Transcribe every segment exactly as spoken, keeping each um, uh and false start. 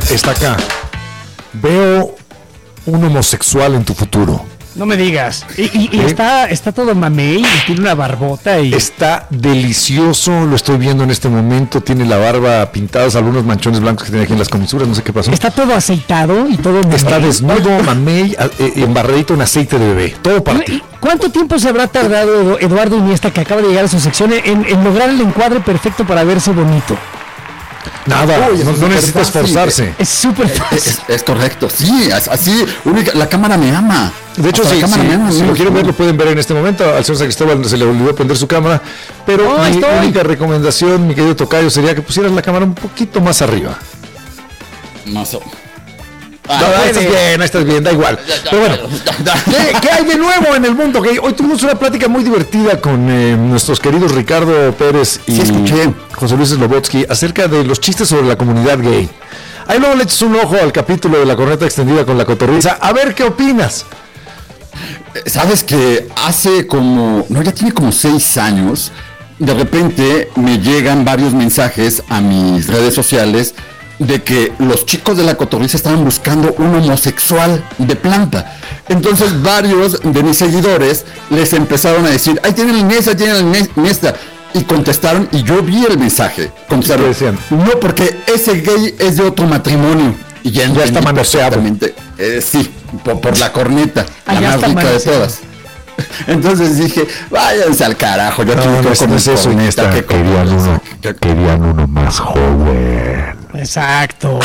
está acá. Veo un homosexual en tu futuro. No me digas. Y, y, y está, está todo mamey y tiene una barbota y... Está delicioso, lo estoy viendo en este momento. Tiene la barba pintados, algunos manchones blancos que tiene aquí en las comisuras, no sé qué pasó. Está todo aceitado y todo mamey. Está desnudo, mamey, eh, embarradito en aceite de bebé. Todo para ti. ¿Cuánto tiempo se habrá tardado Eduardo Iniesta, que acaba de llegar a su sección, en, en lograr el encuadre perfecto para verse bonito? Nada, Uy, no, no necesita esforzarse. Es súper fácil. Es, es, es correcto, sí, así, única, la cámara me ama. De hecho, sí, sí, ama, si lo quieren ver, lo pueden ver en este momento. Al señor San Cristóbal se le olvidó prender su cámara, pero oh, mi estoy. única recomendación, mi querido tocayo, sería que pusieras la cámara un poquito más arriba. Más o No, no, estás bien, estás bien, da igual. Pero bueno, ¿qué, ¿qué hay de nuevo en el mundo gay? Hoy tuvimos una plática muy divertida con eh, nuestros queridos Ricardo Pérez y sí, José Luis Slobotsky acerca de los chistes sobre la comunidad gay. Ahí luego le echas un ojo al capítulo de La Corneta Extendida con la Cotorriza, a ver qué opinas. Sabes que hace como, no, ya tiene como seis años, de repente me llegan varios mensajes a mis redes sociales de que los chicos de la Cotorriza estaban buscando un homosexual de planta. Entonces varios de mis seguidores les empezaron a decir, ahí tienen el Iniesta, tienen el Iniesta. Y contestaron, y yo vi el mensaje. Contestaron, decían? No, porque ese gay es de otro matrimonio. Y ya, ya está manoseado. Eh, sí, por, por la corneta, la más rica de todas. Entonces dije, váyanse al carajo. Yo no, no, no, no es eso, Iniesta. Que querían, uno, querían uno más joven. Exacto.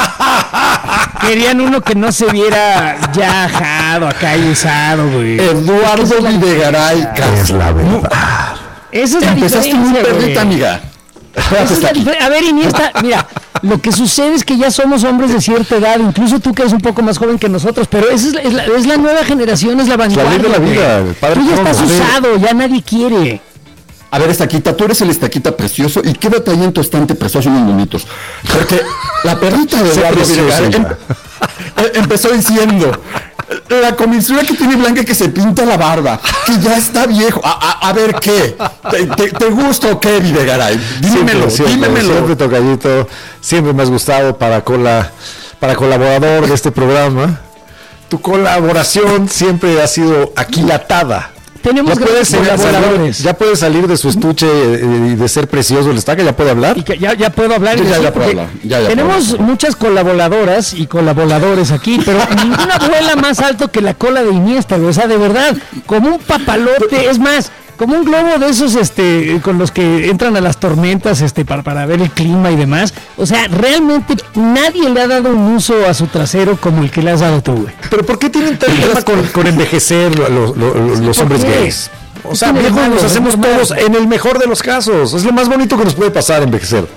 Querían uno que no se viera ya ajado, acá y usado, güey. Eduardo Videgaray. Es la verdad. Esa es la Empezaste muy perrita, amiga. Es la a ver, Iniesta, mira, lo que sucede es que ya somos hombres de cierta edad, incluso tú que eres un poco más joven que nosotros, pero esa es la, es la, es la nueva generación, es la vanguardia. La de la vida, el padre tú ya estás usado, ya nadie quiere. A ver, Estaquita, tú eres el Estaquita precioso y quédate ahí en tu estante precioso unos minutos. Porque la perrita de Eduardo Videgaray em, empezó diciendo... La comisura que tiene Blanca que se pinta la barba, que ya está viejo. A, a, a ver, ¿qué? ¿Te, te, te gusta o qué, Videgaray? Dímelo, siempre, dímelo. Siempre, tocadito, siempre me has gustado para, cola, para colaborador de este programa. Tu colaboración siempre ha sido aquilatada. Tenemos ya puedes colaboradores. Ya puede salir de su estuche y de ser precioso el Estaca, ya puede hablar. Y que ya, ya puedo hablar. Sí, ya, ya puedo hablar. Ya, ya tenemos puedo. muchas colaboradoras y colaboradores aquí, pero ninguna vuela más alto que la cola de Iniesta, o sea, de verdad, como un papalote, es más, como un globo de esos este con los que entran a las tormentas este para, para ver el clima y demás. O sea, realmente nadie le ha dado un uso a su trasero como el que le has dado tú, güey. Pero ¿por qué tienen tanto tema con, con envejecer los, los, los hombres gays? O sea, viejos nos hacemos todos en el mejor de los casos. Es lo más bonito que nos puede pasar, envejecer.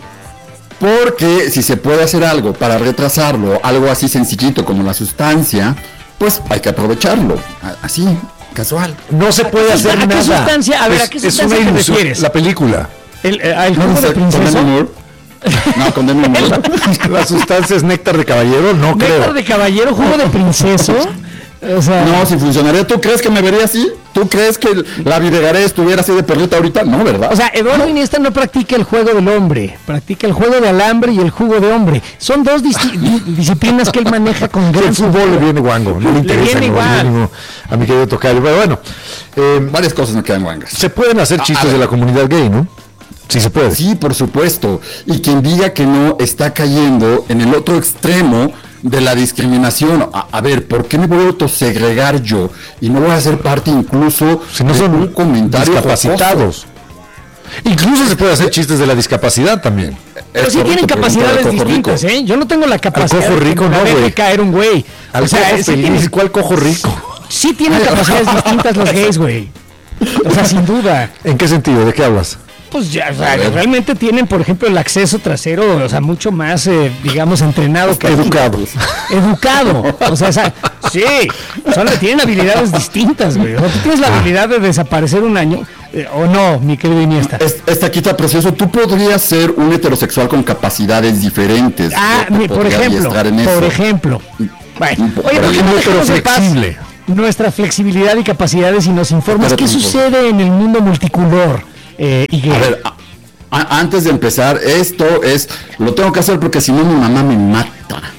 Porque si se puede hacer algo para retrasarlo, algo así sencillito como la sustancia, pues hay que aprovecharlo. Así, casual. No se puede hacer ¿A nada. qué sustancia? A ver, ¿a qué sustancia te refieres? La película. ¿El, el jugo de princesa? No, con Demi Moore. La sustancia es néctar de caballero, no ¿Néctar creo. ¿Néctar de caballero, jugo de princeso? O sea, no, si funcionaría. ¿Tú crees que me vería así? ¿Tú crees que la Videgaray estuviera así de perrita ahorita? No, ¿verdad? O sea, Eduardo no. Iniesta no practica el juego del hombre, practica el juego de alambre y el jugo de hombre. Son dos dis- disciplinas que él maneja con gran... El fútbol le viene guango, no le interesa. Le viene igual. No, a mi querido tocayo. Pero bueno, eh, varias cosas me quedan guangas. Se pueden hacer chistes de la comunidad gay, ¿no? Sí se puede. Sí, por supuesto. Y quien diga que no está cayendo en el otro extremo de la discriminación. A, a ver, ¿por qué me voy a autosegregar yo? Y no voy a ser parte incluso si no son un comentario discapacitados. Focoso. Incluso se puede hacer chistes de la discapacidad también. Pero sí tienen capacidades distintas, ¿eh? Yo no tengo la capacidad cojo rico, no, de caer un güey. Al o sea, cojo sí tiene... ¿Cuál cojo rico? Sí tienen capacidades distintas los gays, güey. O sea, sin duda. ¿En qué sentido? ¿De qué hablas? Pues ya, o sea, realmente tienen, por ejemplo, el acceso trasero, o sea, mucho más, eh, digamos, entrenado que educados. Educado. O sea, esa, sí, solo tienen habilidades distintas, güey. O sea, tú tienes la habilidad de desaparecer un año, eh, o no, mi querido Iniesta. Estaquita precioso, tú podrías ser un heterosexual con capacidades diferentes. Ah, mi, por ejemplo, por eso. ejemplo. Bueno, oye, ¿por qué no dejamos en paz nuestra flexibilidad y capacidades y nos informas qué sucede en el mundo multicolor? Eh, y a ver, a, a, antes de empezar, esto es, lo tengo que hacer porque si no mi mamá me mata.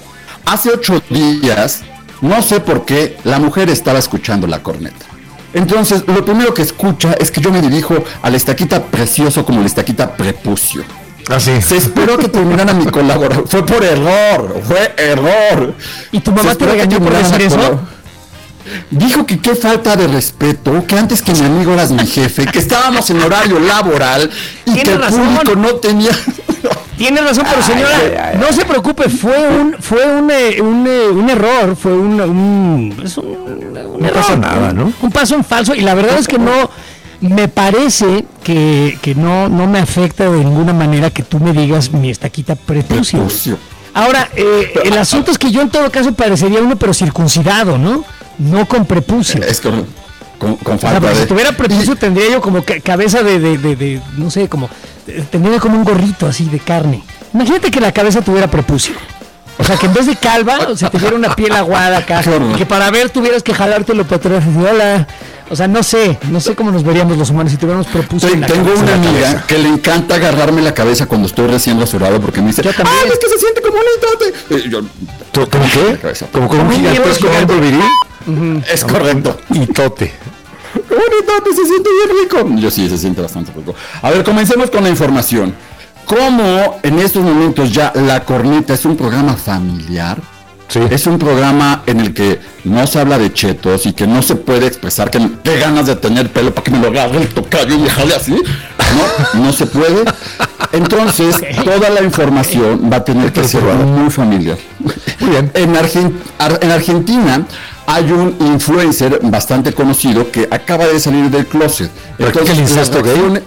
hace ocho días, no sé por qué, la mujer estaba escuchando la corneta. Entonces, lo primero que escucha es que yo me dirijo al estaquita precioso como el estaquita prepucio. Así. Se esperó que terminara mi colaboración. Fue por error, fue error. ¿Y tu mamá te regañó por decir eso? Dijo que qué falta de respeto, que antes que mi amigo eras mi jefe, que estábamos en horario laboral y que el público no tenía... Tiene razón, pero señora, ay, ay, ay, no se preocupe, fue un fue un, un, un error, fue un, un, es un, un no error, pasa nada, ¿no? Un paso en falso, y la verdad es que no, me parece que, que no, no me afecta de ninguna manera que tú me digas mi estaquita prepucio. Ahora, eh, el asunto es que yo en todo caso parecería uno pero circuncidado, ¿no? No con prepucio. Es con, con, con falta o sea, de... Si tuviera prepucio tendría yo como ca- cabeza de, de, de, de, no sé, como... Tendría como un gorrito así de carne. Imagínate que la cabeza tuviera prepucio. O sea, que en vez de calva, o sea, te diera una piel aguada acá. Y que para ver tuvieras que jalártelo para atrás y decir, hola. O sea, no sé, no sé cómo nos veríamos los humanos si tuviéramos prepucio. Tengo en la una cabeza. amiga que le encanta agarrarme la cabeza cuando estoy recién rasurado porque me dice, yo también. ¡ay, es que se siente como un islote! Yo, ¿Cómo qué? ¿Como con un gigantesco hombro viril? Uh-huh. Es correcto. Y tote. ¡Qué bonito! ¡Se siente bien rico! Yo sí, se siente bastante rico. A ver, comencemos con la información. ¿Cómo en estos momentos ya La Corneta es un programa familiar? Sí. Es un programa en el que no se habla de chetos y que no se puede expresar que qué ganas de tener pelo para que me lo agarre el tocayo y me jale así. No, no se puede. Entonces, toda la información va a tener que ser muy familiar. Muy bien. En, Argent- en Argentina hay un influencer bastante conocido que acaba de salir del closet. Entonces, ¿el incesto gay?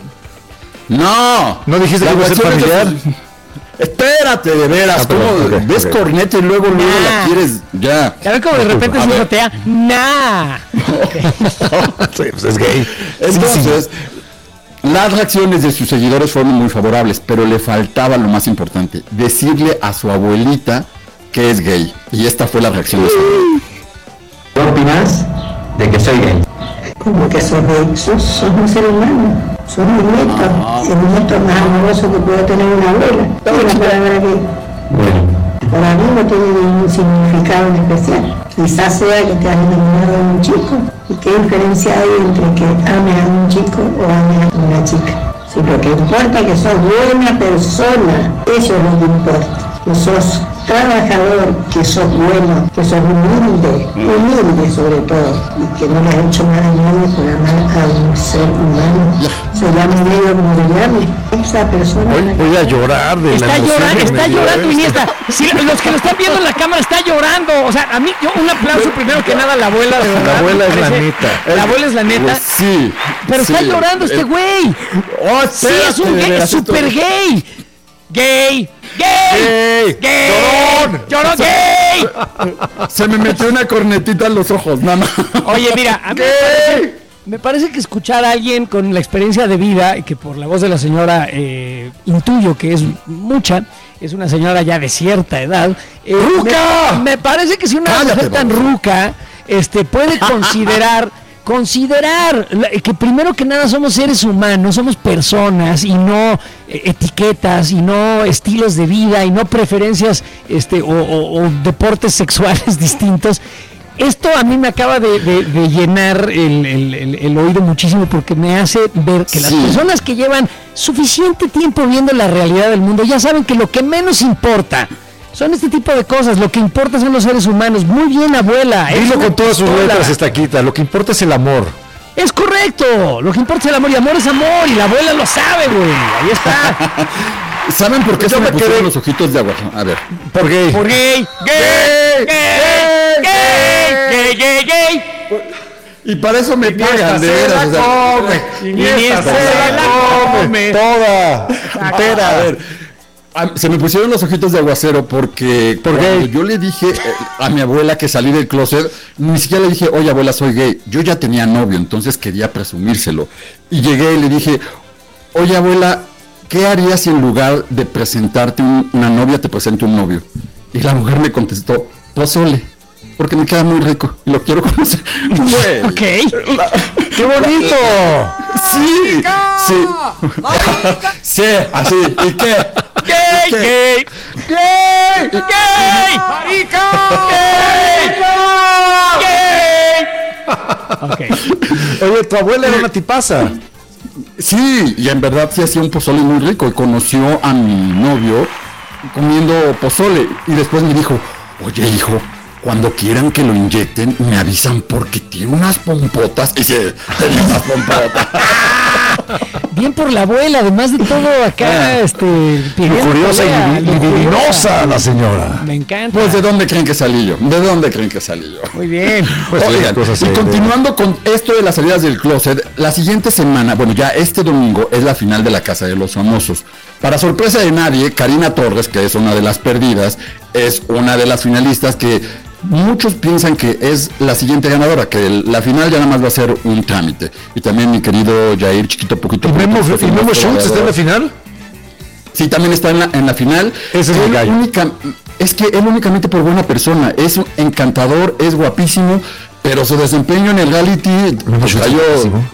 No. ¿No dijiste que iba a ser familiar? De... Espérate, de veras, ah, perdón, ¿cómo okay, ves okay. corneta y luego, luego nah. la quieres? Ya. Ya ves como de repente se jotea. Nah. Sí, pues es gay. Entonces, sí. Las reacciones de sus seguidores fueron muy favorables, pero le faltaba lo más importante, decirle a su abuelita que es gay. Y esta fue la reacción de su abuelita. ¿Qué opinas de que soy gay? ¿Cómo que sos gay? Sos, sos un ser humano. Sos un nieto, ah. el nieto más amoroso que puede tener una abuela. ¿Qué es la palabra gay? Bueno. Para mí no tiene ningún significado en especial. Quizás sea que te has enamorado de un chico. ¿Y qué diferencia hay entre que ame a un chico o ame a una chica? Si lo que importa es que sos buena persona, eso es lo que importa. Que sos trabajador, que sos bueno, que sos humilde, humilde sobre todo, y que no le has hecho nada a nadie por amar a un ser humano. Se llama medio como le llame. Esa persona. Voy, voy a llorar de está la llorando, está llorando Iniesta. Si los que lo están viendo en la cámara está llorando. O sea, a mí yo un aplauso primero que nada a la abuela de verdad. La abuela es la neta. La abuela es la neta. Pues sí. Pero sí, está llorando este güey. Oh, sí, es un gay, es súper gay. Gay. ¡Gay! ¡Gay! ¡Gay! ¡Llorón gay! Se me metió una cornetita en los ojos, nada más. Oye, mira, a mí me parece, me parece que escuchar a alguien con la experiencia de vida, y que por la voz de la señora eh, intuyo que es mucha, es una señora ya de cierta edad. Eh, ¡Ruca! Me, me parece que si una Cállate, mujer tan vamos. ruca este, puede considerar... Considerar que primero que nada somos seres humanos, somos personas y no eh, etiquetas y no estilos de vida y no preferencias este, o, o, o deportes sexuales distintos. Esto a mí me acaba de, de, de llenar el, el, el, el oído muchísimo porque me hace ver que sí. Las personas que llevan suficiente tiempo viendo la realidad del mundo ya saben que lo que menos importa son este tipo de cosas, lo que importa son los seres humanos. Muy bien, abuela. Dilo con todas sus letras, Estaquita, lo que importa es el amor. Es correcto, lo que importa es el amor, y amor es amor, y la abuela lo sabe, güey, ahí está. ¿Saben por qué se me pusieron los ojitos de agua? A ver. Por gay. Por gay. Gay, gay, gay, gay, gay, gay. Y para eso me pagan, de veras. Se la come. Iniesta se la come. Toda. Espera, a ver. Se me pusieron los ojitos de aguacero porque ¿Por cuando yo le dije eh, a mi abuela que salí del closet, ni siquiera le dije, oye abuela, soy gay. Yo ya tenía novio, entonces quería presumírselo. Y llegué y le dije, oye abuela, ¿qué harías si en lugar de presentarte un, una novia te presento un novio? Y la mujer me contestó, pozole, porque me queda muy rico y lo quiero conocer. Bueno, ok. La, ¡qué bonito! Sí, sí. Sí, así. ¿Y qué? Gay, gay, ¡Gay! ¡Gay! ¡Marica! ¡Gay! Ok. Oye, tu abuela era una tipaza. Sí, y en verdad sí hacía un pozole muy rico y conoció a mi novio comiendo pozole y después me dijo, oye hijo, cuando quieran que lo inyecten me avisan porque tiene unas pompotas y se tiene unas pompotas. Bien por la abuela, además de todo acá, este... Curiosa y libidinosa la señora. Me encanta. Pues ¿de dónde creen que salí yo? ¿De dónde creen que salí yo? Muy bien. Pues, Oigan, cosas y de- continuando con esto de las salidas del closet, la siguiente semana, bueno, ya este domingo es la final de la Casa de los Famosos. Para sorpresa de nadie, Karina Torres, que es una de las perdidas, es una de las finalistas que muchos piensan que es la siguiente ganadora, que el- la final ya nada más va a ser un trámite. Y también mi querido Jair Chiquito Poquito. ¿Y Memo, Poquito, y Memo nuestro Schultz está en la goleador. final? Sí, también está en la, en la final. Ese es el Él gallo. única- es que él únicamente por buena persona, es un encantador, es guapísimo, pero su desempeño en el reality Memo pues, Schultz cayó- es guapísimo.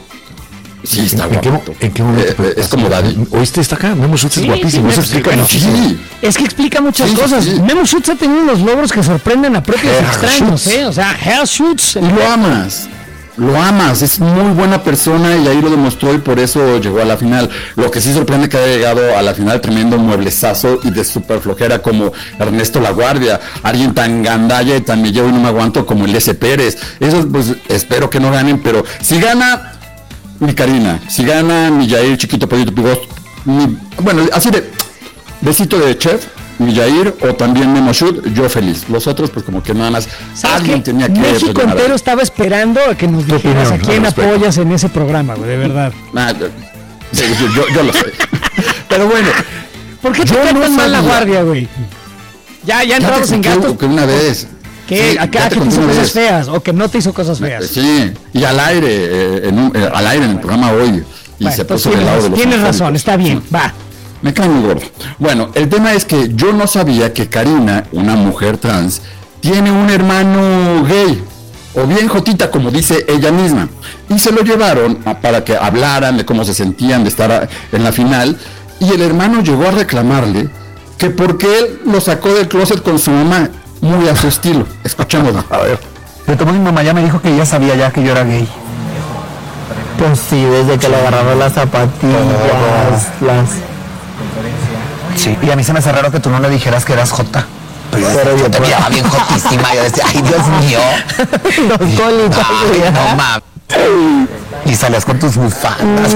Sí, está ¿En qué, mo- guapo. en qué momento? Eh, eh, es como Daddy. ¿Oíste? Está acá. Memo Schultz Sí, es guapísimo. sí, Eso sí, explica bueno, muchísimo. Sí, Es que explica muchas Sí, sí, cosas. sí. Memo Schutz ha tenido unos logros que sorprenden a propios Herr extraños, Schutz. ¿eh? O sea, Herr Schutz. y lo amas. Lo amas, es muy buena persona y ahí lo demostró y por eso llegó a la final. Lo que sí sorprende que haya llegado a la final tremendo mueblezazo y de super flojera como Ernesto Laguardia, alguien tan gandalla y tan me llevo y no me aguanto como el S. Pérez. Eso pues espero que no ganen, pero si gana mi Karina, si gana mi Jair Chiquito Pollito Pigos, mi, bueno, así de besito de chef, mi Jair o también Memo Schultz, yo feliz. Los otros pues como que nada más ¿Sabes alguien qué? tenía que México rellenar. entero estaba esperando a que nos Tu dijeras a opinión, quién al respecto. apoyas en ese programa, güey, de verdad. Ah, yo, sí, yo, yo- yo lo sé. Pero bueno, ¿Por qué te Yo cae no tan mal la sabía. guardia, güey? Ya, ya ya te entramos en conté gastos. que una vez. ¿Qué? Sí, Acá ya que te te conté hizo una cosas vez. feas o que no te hizo cosas feas. Sí, y al aire, eh, en un- eh, al aire en el programa hoy. Y Bueno, se entonces puso del tienes, lado de razón, los tienes razón, homofóbicos. está bien, va. Me cae muy gordo. Bueno, el tema es que yo no sabía que Karina, una mujer trans, tiene un hermano gay, o bien jotita, como dice ella misma. Y se lo llevaron a- para que hablaran de cómo se sentían de estar a- en la final. Y el hermano llegó a reclamarle que porque él lo sacó del closet con su mamá, muy a su estilo. Escuchémoslo. A ver. De todos mi mamá ya me dijo que ella sabía ya que yo era gay. Pues sí, desde que le agarraron las zapatillas, las... Sí, y a mí se me hace raro que tú no le dijeras que eras jota. Pero yo, te miraba bien jotísima, yo decía, ay Dios mío. Los colitos, ay, no mames. Y salías con tus bufandas.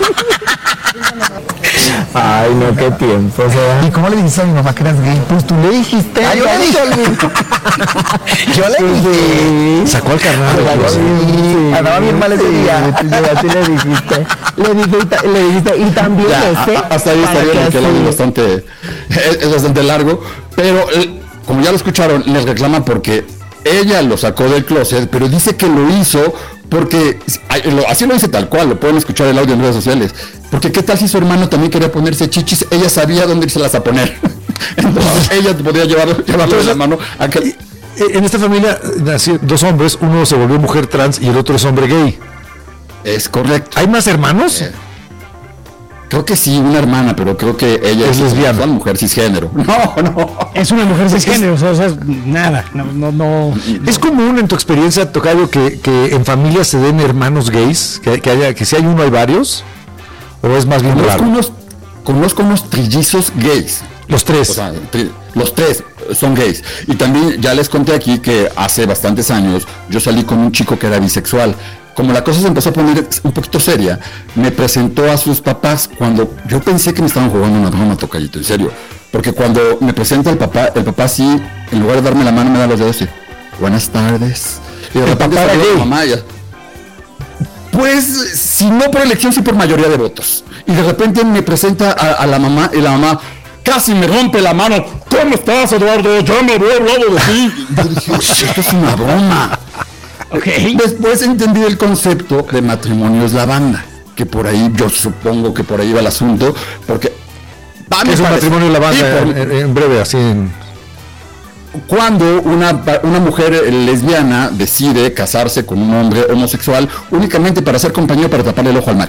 Ay, no, qué tiempo, o sea. ¿Y cómo le dijiste a mi mamá que eras gay? Pues tú le dijiste. Ah, yo le dije. Yo le dije. Sacó al carnal. del closet. Sí, andaba bien mal ese día. Tú llegaste y le dijiste. Le dijiste, y ta- le dijiste, y también Ya, ese. a- a- hasta ahí está para bien que porque el así- audio es bastante, es, es bastante largo, pero eh, como ya lo escucharon, les reclaman porque ella lo sacó del closet, pero dice que lo hizo porque, ay, lo- así lo dice tal cual, lo pueden escuchar el audio en redes sociales, porque qué tal si su hermano también quería ponerse chichis, ella sabía dónde irse las a poner, entonces ella podía llevar, llevarlo de la mano a que... Eh, En esta familia nací- dos hombres, uno se volvió mujer trans y el otro es hombre gay. Es correcto. ¿Hay más hermanos? Eh, Creo que sí, una hermana, pero creo que ella Es lesbiana. una mujer cisgénero. No, no. Es una mujer cisgénero, o sea, o sea, nada, no, no, no. ¿Es común en tu experiencia, Tocayo, que, que en familias se den hermanos gays? Que, que haya, que si hay uno hay varios, ¿o es más bien Conozco raro? unos, conozco unos trillizos gays. Los tres. O sea, tri- los tres son gays. Y también ya les conté aquí que hace bastantes años yo salí con un chico que era bisexual. Como la cosa se empezó a poner un poquito seria, me presentó a sus papás cuando yo pensé que me estaban jugando una broma, Tocayito, en serio. Porque cuando me presenta el papá, el papá sí, en lugar de darme la mano, me da los dedos y buenas tardes. Y de ¿El repente papá era salió gay? la mamá y ya. Pues, si no por elección, sí por mayoría de votos. Y de repente me presenta a, a la mamá y la mamá casi me rompe la mano. ¿Cómo estás, Eduardo? Yo me voy al lado de ti. Yo dije, esto es una broma. Ok. Después entendí el concepto de matrimonio es la banda, que por ahí, yo supongo que por ahí va el asunto, porque... a mí ¿Qué es un me parece- matrimonio en la banda? Sí, por- en, en breve, así en... cuando una, una mujer lesbiana decide casarse con un hombre homosexual únicamente para ser compañero para taparle el ojo al macho.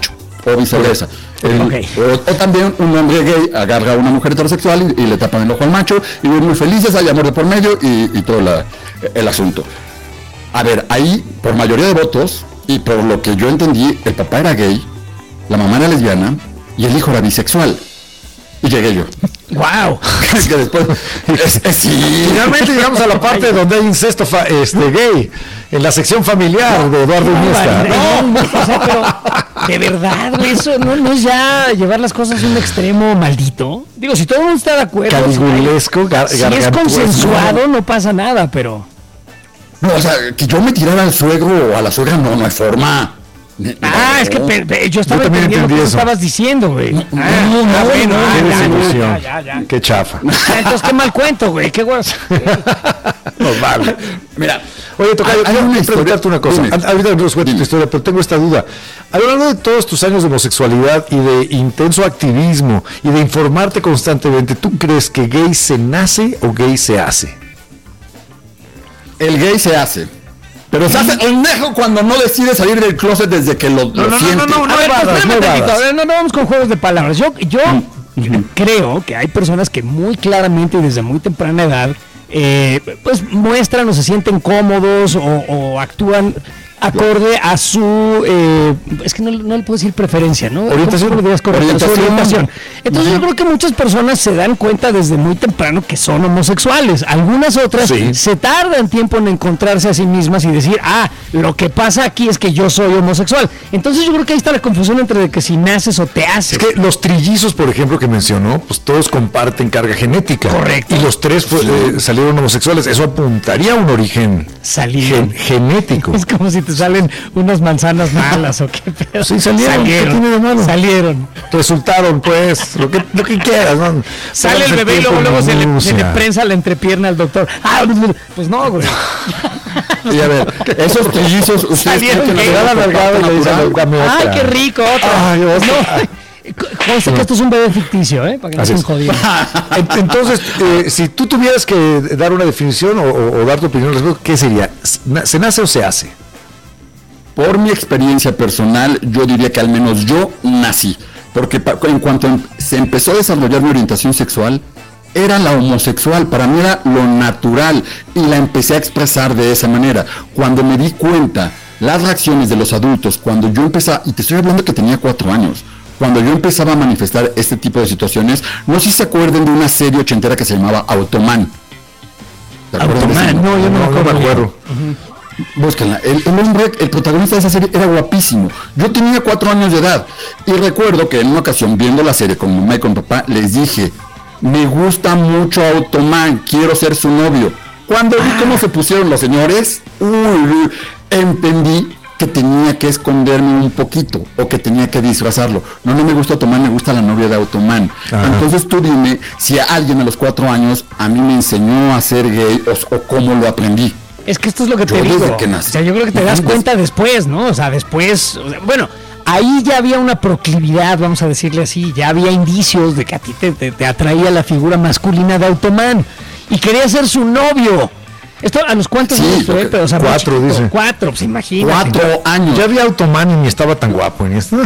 o viceversa. El, okay. o, o también un hombre gay agarra a una mujer heterosexual y, y le tapan el ojo al macho y viven muy felices, hay amor de por medio y, y todo la, el asunto. A ver, ahí, por mayoría de votos, y por lo que yo entendí, el papá era gay, la mamá era lesbiana y el hijo era bisexual. Y llegué yo. ¡Wow! Es que después... Es, es, sí. Finalmente llegamos a la parte donde hay incesto fa- este, gay, en la sección familiar de Eduardo Iniesta. No, no, o sea, pero de verdad, güey, eso no, no es ya llevar las cosas a un extremo maldito. Digo, si todo el mundo está de acuerdo, Caligulesco, gar- si es gargantuesco. consensuado, no pasa nada, pero... No, o sea, que yo me tirara al suegro o a la suegra, no, no hay forma. Ah, No. es que pe- pe- yo estaba Yo también entendiendo entendí lo que eso. estabas diciendo, güey. Ah, no, ah, no, bueno, no, ah, Qué ya, desilusión. ya, ya, ya. Qué chafa. Ah, entonces qué mal cuento, güey, qué guas. Nos vale. Mira, Oye, Tocayo, hay quiero una preguntarte historia- una cosa. Dime. An- Ahorita nos cuento tu historia, pero tengo esta duda. A lo largo de todos tus años de homosexualidad y de intenso activismo y de informarte constantemente, ¿tú crees que gay se nace o gay se hace? el gay se hace. Pero se hace pendejo cuando no decide salir del closet desde que lo, lo siente. A ver, pues, evadas, espérame no tantito, evadas. a ver, no, no vamos con juegos de palabras. Yo, yo creo que hay personas que muy claramente y desde muy temprana edad eh, pues muestran o se sienten cómodos o, o actúan acorde a su eh, es que no, no le puedo decir preferencia, ¿no? Orientación. ¿Cómo lo dirías correcto? Su Orientación. orientación. Entonces yo creo que muchas personas se dan cuenta desde muy temprano que son homosexuales. Algunas otras Sí. se tardan tiempo en encontrarse a sí mismas y decir, ah, lo que pasa aquí es que yo soy homosexual. Entonces yo creo que ahí está la confusión entre que si naces o te haces. Es que los trillizos, por ejemplo, que mencionó, pues todos comparten carga genética. Correcto. Y los tres fue- eh, salieron homosexuales. Eso apuntaría a un origen Salieron. gen- genético. Es como si te salen unas manzanas malas o qué pedo. Sí, salieron. ¿Qué tiene de malo? Salieron. Resultaron, pues, lo que, lo que quieras, ¿no? Sale el Tómate bebé y luego, tiempo, luego se, le, se le minucia. prensa la entrepierna al doctor. Ah, pues no, güey. Y a ver, esos trillizos, ustedes Salieron creen que gay. no Queda se dan alargado y le dice, natural? dame otra. Ay, qué rico, otra. Ay, otra. No, conste que esto es un bebé ficticio, ¿eh? Para que no Así se es. jodiendo. En- Entonces, eh, si tú tuvieras que dar una definición o, o- o dar tu opinión al respecto, ¿qué sería? ¿Se nace o se hace? Por mi experiencia personal, yo diría que al menos yo nací. Porque pa- en cuanto em- se empezó a desarrollar mi orientación sexual, era la homosexual, para mí era lo natural y la empecé a expresar de esa manera. Cuando me di cuenta, las reacciones de los adultos, cuando yo empezaba, y te estoy hablando que tenía cuatro años, cuando yo empezaba a manifestar este tipo de situaciones, no sé si se acuerdan de una serie ochentera que se llamaba Automan. ¿Se acuerdan de ese? Automan, no, yo no me acuerdo. Búsquenla. El, el hombre, el protagonista de esa serie era guapísimo. Yo tenía cuatro años de edad y recuerdo que en una ocasión viendo la serie con mi mamá y con papá les dije, me gusta mucho Automan, quiero ser su novio. Cuando vi cómo se pusieron los señores, uy, entendí que tenía que esconderme un poquito o que tenía que disfrazarlo. No, no me gusta Automan, me gusta la novia de Automan. Ajá. Entonces tú dime si a alguien a los cuatro años a mí me enseñó a ser gay o, o cómo lo aprendí. Es que esto es lo que Yo te desde digo. que nací. O sea, yo creo que te das Desde- cuenta después, ¿no? O sea, después, o sea, bueno, ahí ya había una proclividad, vamos a decirle así, ya había indicios de que a ti te, te- te atraía la figura masculina de Automan y quería ser su novio. Esto a los cuantos Sí, años fue, porque- pero o sea, cuatro, muy chiquito. dice. Cuatro, pues imagínate. Cuatro años. Ya había Automan y ni estaba tan guapo en esto.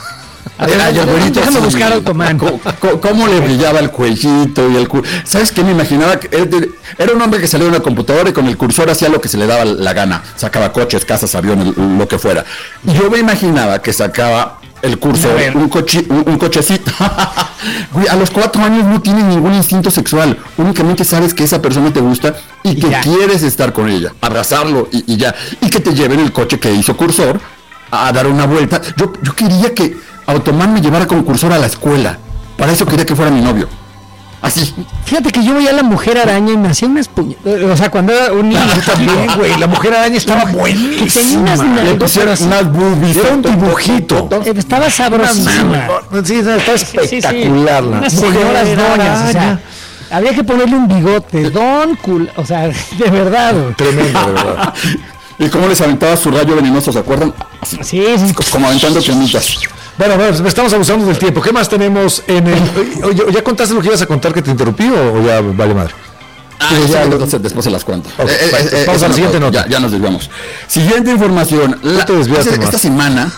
A ver, Ay, abuelito, déjame sí. buscar Automan. Co- co- ¿Cómo le brillaba el cuellito y el cu- ¿Sabes qué? Me imaginaba que él- era un hombre que salía de una computadora y con el cursor hacía lo que se le daba la gana. Sacaba coches, casas, aviones, lo que fuera. Yo me imaginaba que sacaba el cursor, A ver. un, coche, un, un cochecito. Güey, a los cuatro años no tienes ningún instinto sexual. Únicamente sabes que esa persona te gusta y que ya. quieres estar con ella, abrazarlo y, y ya. Y que te lleven el coche que hizo cursor a dar una vuelta. Yo, yo quería que Automan me llevara con cursor a la escuela. Para eso quería que fuera mi novio. Así. Fíjate que yo veía a la Mujer Araña y me hacía unas puñetas. O sea, cuando era un niño también, güey, la Mujer Araña estaba Que tenía buenísima. unas Le nalgas pusieron así. unas boobies. Era un dibujito. Eh, Estaba sabrosísima. Sí, está espectacular la Unas Mujer señoras doñas, o Araña. sea, había que ponerle un bigote, don cul, o sea, de verdad. güey. Tremendo, de verdad. Y cómo les aventaba su rayo venenoso, ¿se acuerdan? Así, Sí, sí. como aventando cremitas. Bueno, a ver, estamos abusando del tiempo. ¿Qué más tenemos en el...? Oye, ¿ya contaste lo que ibas a contar que te interrumpí o ya vale madre? Ah, Pero ya, ya lo- entonces después se las cuento. Ok, Eh, vamos eh, a esa la no siguiente puedo. nota. Ya, ya nos desviamos. Siguiente información. La- te desviaste hace- más. esta semana.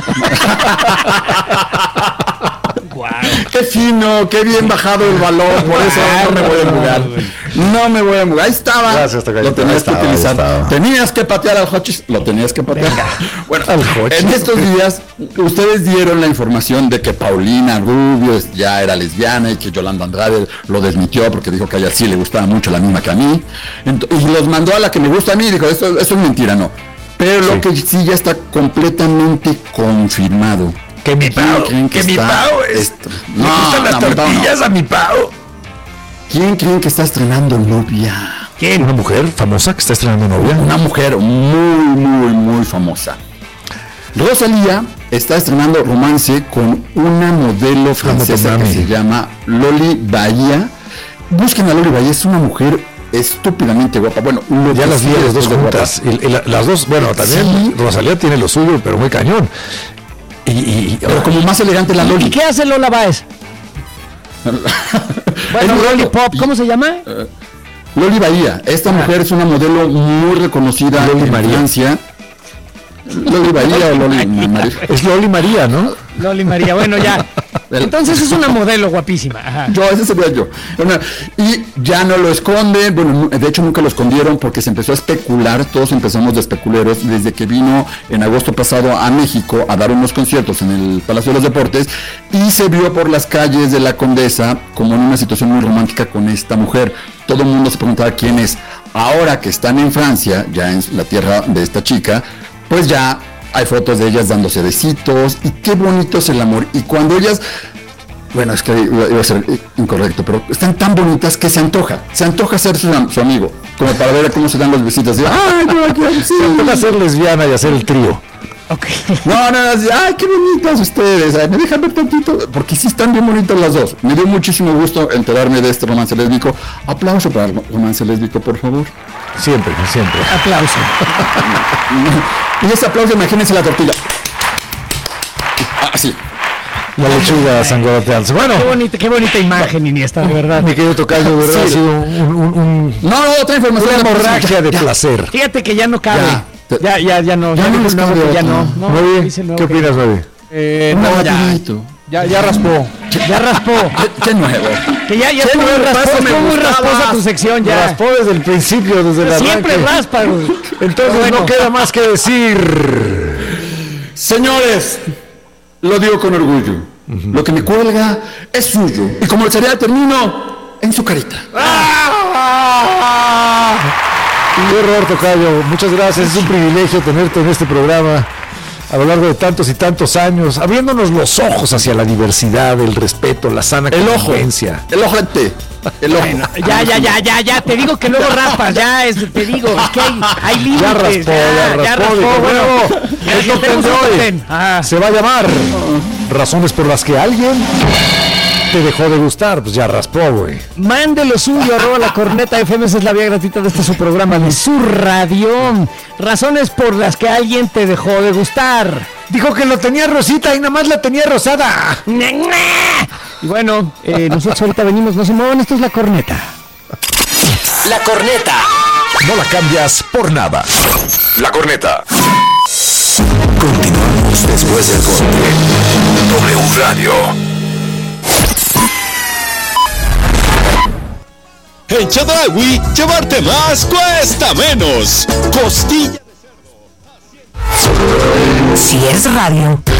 Qué fino, qué bien bajado el valor, por eso no me voy a mugar. No me voy a mugar. Ahí estaba. Gracias, Tocayito. Lo tenías Ahí que estaba, utilizar. ahí estaba. Tenías que patear al Hochis, lo tenías que patear. Bueno, Al Hochis. en estos días ustedes dieron la información de que Paulina Rubio ya era lesbiana y que Yolanda Andrade lo desmintió porque dijo que a ella sí le gustaba mucho la misma que a mí. Ent- y los mandó a la que me gusta a mí y dijo, esto, esto es mentira, no. Pero lo Sí. que sí ya está completamente confirmado. Que mi ¿Quién Pau, creen que mi está Pau es- est- me gustan las no, mi Pau no. tortillas a mi Pau. ¿Quién creen que está estrenando novia? ¿Quién? ¿Una mujer famosa que está estrenando novia? Una mujer muy, muy, muy famosa. Rosalía está estrenando romance con una modelo francesa que mami. se llama Loli Bahía. Busquen a Loli Bahía, es una mujer estúpidamente guapa. Bueno, lo Ya que las vi sí a es las dos de guapa. juntas. Y- y la- las dos, bueno, también Sí. Rosalía tiene lo suyo, pero muy cañón. Y, y- y- Pero como más elegante la ¿Y Loli. qué hace Lola Baez? Bueno, Es Loli modelo. Pop, ¿cómo se llama? Loli Bahía, esta mujer es una modelo muy reconocida Loli en María. Francia. Loli Bahía o Loli María. es Loli María, ¿no? Loli María, bueno, ya. Entonces es una modelo guapísima. Ajá. Yo, ese sería yo. Una- Y ya no lo esconden, bueno, nu- de hecho nunca lo escondieron porque se empezó a especular, todos empezamos de especuleros, desde que vino en agosto pasado a México a dar unos conciertos en el Palacio de los Deportes y se vio por las calles de la Condesa como en una situación muy romántica con esta mujer. Todo el mundo se preguntaba quién es. Ahora que están en Francia, ya en la tierra de esta chica, pues ya hay fotos de ellas dándose besitos y qué bonito es el amor. Y cuando ellas, bueno, es que iba iba a ser incorrecto, pero están tan bonitas que se antoja, se antoja ser su, su amigo, como para ver cómo se dan los besitos. Y, ay, no, quiero, sí. Toca ser lesbiana y hacer el trío. Ok. No, no, así, ay, qué bonitas ustedes, ay, me dejan ver tantito, porque sí están bien bonitas las dos. Me dio muchísimo gusto enterarme de este romance lésbico. Aplauso para el romance lésbico, por favor. Siempre, siempre. Aplauso. Y ese aplauso, imagínense la tortilla. Así. La lechuga sangoloteándose. Bueno, Qué bonita, qué bonita imagen, Iniesta, de verdad. mi querido Tocayo, de verdad Sí. ha sido un, un- un- No, no, otra información. una hemorragia de Ya. placer. Fíjate que ya no cabe. Ya. Ya, ya, ya no. Ya Ya, no dijo les el nuevo cabe que ya otra. no. no Muy dice el bien. nuevo ¿Qué que- opinas, Nueve? Eh, Un no, ya, rapidito. ya, ya raspó. Ya raspó. ¿Qué, qué nuevo? Que ya, ya Qué estuvo muy nuevo, rasposa, eso me estuvo muy gustaba. rasposa tu sección ya. Raspó desde el principio, desde el Siempre arranque. raspa, güey. Entonces Pero bueno. no queda más que decir. Señores, lo digo con orgullo. Lo que me cuelga es suyo. Y como el cereal termino en su carita. Qué horror, Tocayo. Muchas gracias. Es un privilegio tenerte en este programa a lo largo de tantos y tantos años, abriéndonos los ojos hacia la diversidad, el respeto, la sana El ojo. convivencia. El ojete. El ojo. Ya, ya, ya, ya, ya. Te digo que luego raspas, ya, es, te digo, es que hay, hay límites. Ya raspó, ya, ya raspó. raspó, dijo, bueno. bueno, Ya, es ya lo tenemos de un hoy. top ten. Ah. Se va a llamar razones por las que alguien te dejó de gustar. Pues ya raspó, güey. Mande lo suyo, arroba la corneta F M, esa es la vía gratuita de este su programa de su radio. Razones por las que alguien te dejó de gustar. Dijo que lo tenía rosita y nada más la tenía rosada. Y bueno, eh, nosotros ahorita venimos, no se muevan, esto es la corneta. La corneta. No la cambias por nada. La corneta. Continuamos después del corte. W Radio. En Chedraui, llevarte más cuesta menos. Costilla. Si es radio,